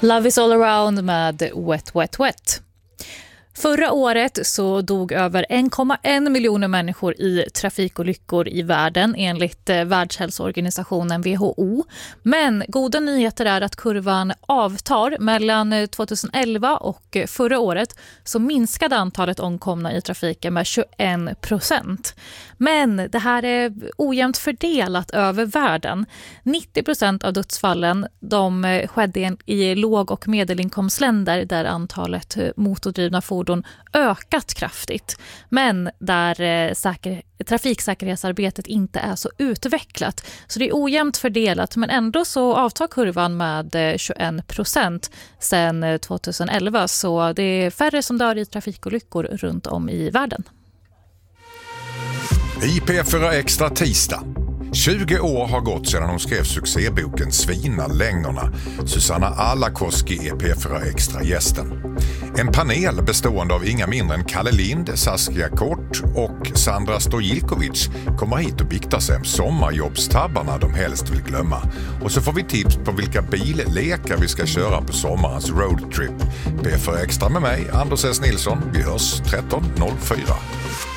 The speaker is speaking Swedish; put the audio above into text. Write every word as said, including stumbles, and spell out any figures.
Love is all around med Wet Wet Wet. Förra året så dog över en komma en miljoner människor i trafikolyckor i världen enligt Världshälsoorganisationen W H O. Men goda nyheter är att kurvan avtar. Mellan tjugoelva och förra året så minskade antalet omkomna i trafiken med tjugoen procent. Men det här är ojämnt fördelat över världen. nittio procent av dödsfallen de skedde i låg- och medelinkomstländer där antalet motordrivna fordon ökat kraftigt, men där eh, säker, trafiksäkerhetsarbetet inte är så utvecklat. Så det är ojämnt fördelat, men ändå så avtar kurvan med eh, tjugoen procent sedan eh, tjugoelva, så det är färre som dör i trafikolyckor runt om i världen. I P fyra Extra tisdag. tjugo år har gått sedan hon skrev succéboken Svinarlängorna. Susanna Alakoski är P fyra Extra gästen. En panel bestående av inga mindre än Kalle Lind, Saskia Kort och Sandra Stojilkovic kommer hit och biktar sig om sommarjobbstabbarna de helst vill glömma. Och så får vi tips på vilka billekar vi ska köra på sommarens roadtrip. P fyra Extra med mig, Anders S. Nilsson. Vi hörs tretton noll fyra.